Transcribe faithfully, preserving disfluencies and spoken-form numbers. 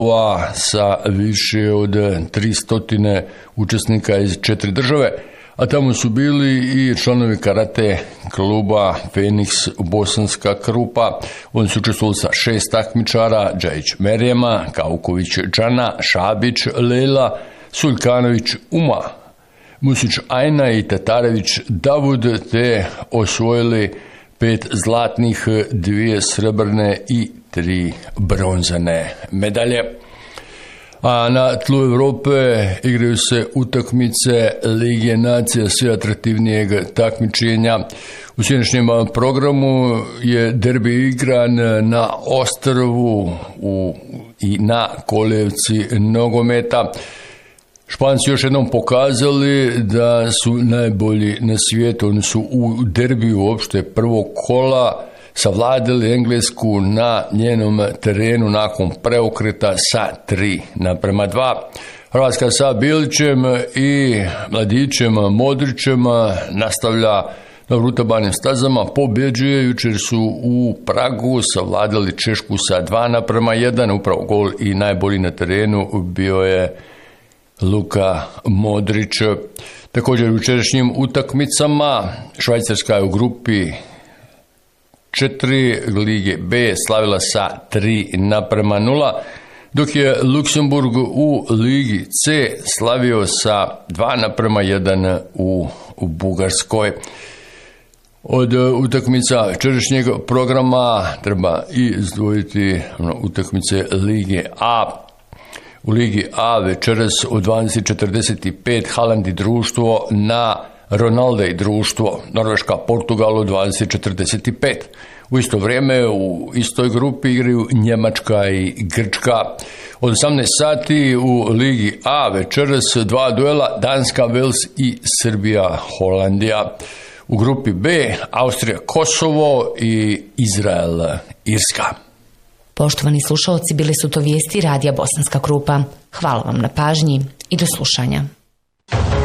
sa više od tristo učesnika iz četiri države, a tamo su bili i članovi karate kluba Feniks Bosanska Krupa. Oni su učestvovali sa šest takmičara: Džajić Merijema, Kauković Džana, Šabić Lela, Suljkanović Uma, Musić Ajna i Tatarević Davud, te osvojili pet zlatnih, dvije srebrne i tri bronzane medalje. A na tlu Evrope igraju se utakmice Lige nacija sve atraktivnijeg takmičenja. U sinoćnjem programu je derbi igran na Ostrvu u, i na kolevci nogometa. Španci još jednom pokazali da su najbolji na svijetu. Oni su u derbiju uopšte prvog kola savladali Englesku na njenom terenu nakon preokreta sa tri naprema dva. Hrvatska sa Bilićem i mladićem Modrićem nastavlja na rutabanim stazama, pobjeđuje. Jučer su u Pragu savladali Češku sa dva naprema jedan. Upravo gol i najbolji na terenu bio je Luka Modrić. Također u jučerašnjim utakmicama Švajcarska je u grupi četiri Lige B slavila sa tri naprema nula, dok je Luksemburg u Ligi C slavio sa dva naprema jedan u, u Bugarskoj. Od utakmica večerašnjeg programa treba i izdvojiti utakmice Lige A. U Ligi A večeras u dvanaest četrdeset pet Haaland i društvo na Ronaldo i društvo. Norveška Portugal u dvanaest četrdeset pet. U isto vrijeme u istoj grupi igraju Njemačka i Grčka. Od osamnaest sati u Ligi A večeras dva duela Danska Vels i Srbija Holandija. U grupi B Austrija Kosovo i Izrael Irska. Poštovani slušalci, bili su to vijesti Radija Bosanska Krupa. Hvala vam na pažnji i do slušanja.